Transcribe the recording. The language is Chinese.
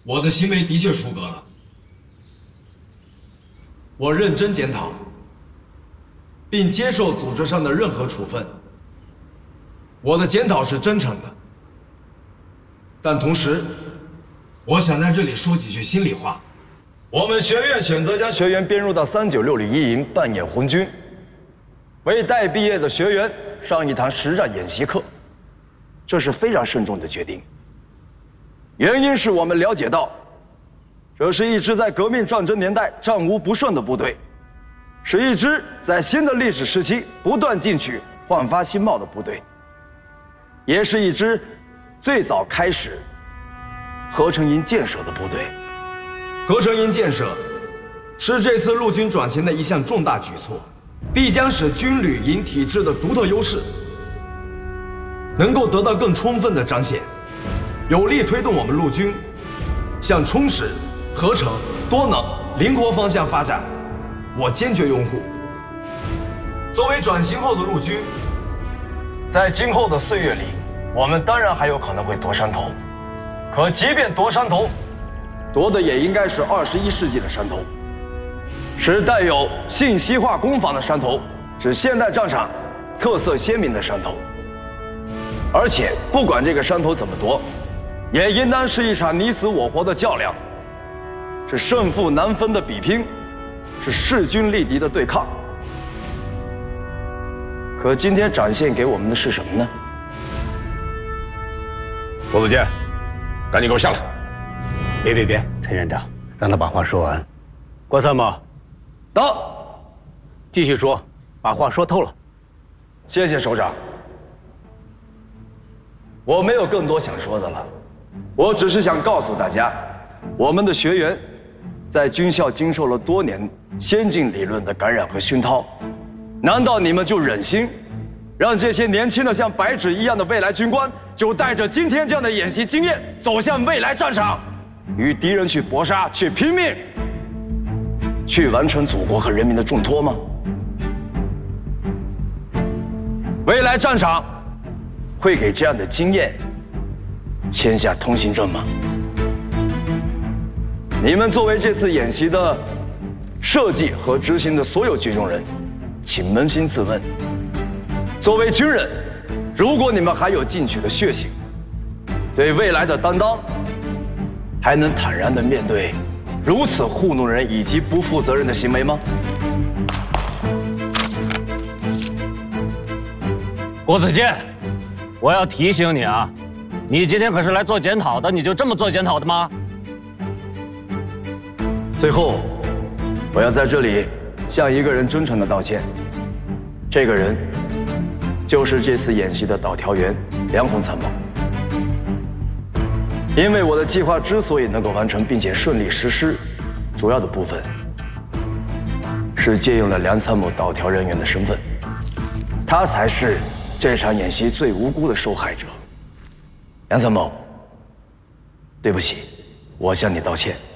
我的行为的确出格了， 我认真检讨，并接受组织上的任何处分。我的检讨是真诚的，但同时， 我想在这里说几句心里话。 我们学院选择将学员编入到396旅一营扮演红军，为待毕业的学员上一堂实战演习课，这是非常慎重的决定。原因是我们了解到，这是一支在革命战争年代战无不胜的部队，是一支在新的历史时期不断进取、焕发新貌的部队，也是一支最早开始合成营建设的部队。 合成营建设是这次陆军转型的一项重大举措，必将使军旅营体制的独特优势能够得到更充分的彰显，有力推动我们陆军向充实、合成、多能、灵活方向发展。我坚决拥护。作为转型后的陆军， 在今后的岁月里，我们当然还有可能会夺山头，可即便夺山头，夺的也应该是21世纪的山头，是带有信息化攻防的山头，是现代战场特色鲜明的山头。而且不管这个山头怎么夺，也应当是一场你死我活的较量，是胜负难分的比拼，是势均力敌的对抗。可今天展现给我们的是什么呢？ 郭子健，赶紧给我下来！ 别，陈院长，让他把话说完。郭参谋， 到， 继续说，把话说透了。 谢谢首长。我没有更多想说的了，我只是想告诉大家，我们的学员在军校经受了多年先进理论的感染和熏陶，难道你们就忍心让这些年轻的像白纸一样的未来军官，就带着今天这样的演习经验走向未来战场，与敌人去搏杀、去拼命，去完成祖国和人民的重托吗？未来战场会给这样的经验签下通行证吗？你们作为这次演习的设计和执行的所有局中人，请扪心自问，作为军人，如果你们还有进取的血性，对未来的担当，还能坦然地面对如此糊弄人以及不负责任的行为吗？ 郭子健，我要提醒你啊，你今天可是来做检讨的，你就这么做检讨的吗？ 最后，我要在这里向一个人真诚的道歉，这个人就是这次演习的导调员梁鸿参谋。因为我的计划之所以能够完成并且顺利实施，主要的部分是借用了梁参谋导调人员的身份，他才是这场演习最无辜的受害者。梁参谋，对不起，我向你道歉。